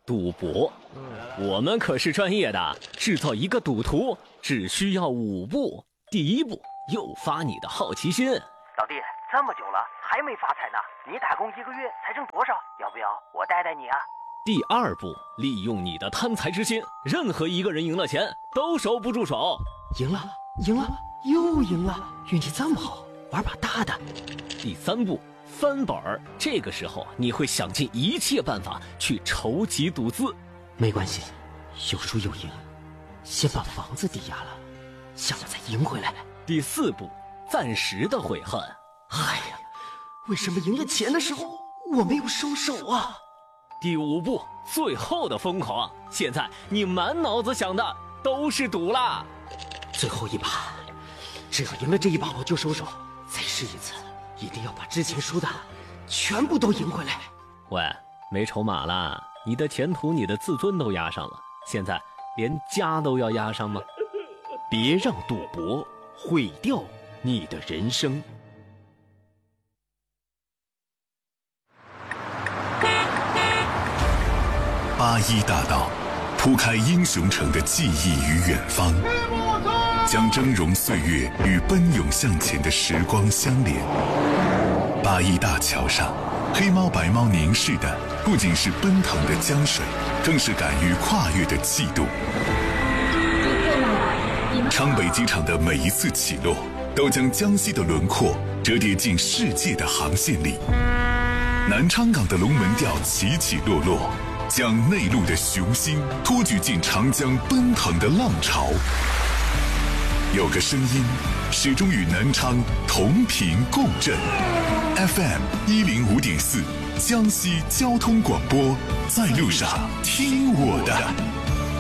赌博。我们可是专业的，制造一个赌徒只需要5步。第1步，诱发你的好奇心。 老弟，这么久了还没发财呢，你打工1个月才挣多少？要不要我带带你啊？ 第2步，利用你的贪财之心，任何一个人赢了钱都收不住手。 赢了，又赢了，运气这么好，玩把大的。 第3步，翻本儿。这个时候你会想尽一切办法去筹集赌资。 没关系，有输有赢，先把房子抵押了，下了再赢回来。 第4步，暂时的悔恨。 哎呀，为什么赢了钱的时候我没有收手啊？ 第5步，最后的疯狂。现在你满脑子想的都是赌啦。 最后一把，只要赢了这一把我就收手，再试一次，一定要把之前输的全部都赢回来。 喂，没筹码啦，你的前途你的自尊都压上了，现在连家都要压上吗？别让赌博毁掉你的人生。 81大道铺开英雄城的记忆与远方，将峥嵘岁月与奔涌向前的时光相连。81大桥上，黑猫白猫凝视的不仅是奔腾的江水，更是敢于跨越的气度。昌北机场的每一次起落，都将江西的轮廓折叠进世界的航线里。南昌港的龙门吊起起落落，将内陆的雄心托举进长江奔腾的浪潮。有个声音始终与南昌同频共振。FM 105.4，江西交通广播，在路上听我的。